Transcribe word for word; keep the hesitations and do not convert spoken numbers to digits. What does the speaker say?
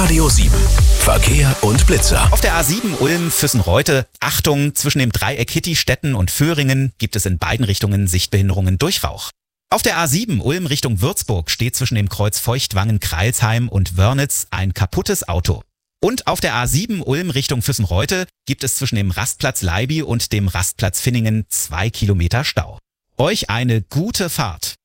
Radio sieben. Verkehr und Blitzer. Auf der A sieben Ulm-Füssen-Reute, Achtung, zwischen dem Dreieck Hittistetten und Föhringen gibt es in beiden Richtungen Sichtbehinderungen durch Rauch. Auf der A sieben Ulm Richtung Würzburg steht zwischen dem Kreuz Feuchtwangen-Kreilsheim und Wörnitz ein kaputtes Auto. Und auf der A sieben Ulm Richtung Füssen-Reute gibt es zwischen dem Rastplatz Leibi und dem Rastplatz Finningen zwei Kilometer Stau. Euch eine gute Fahrt.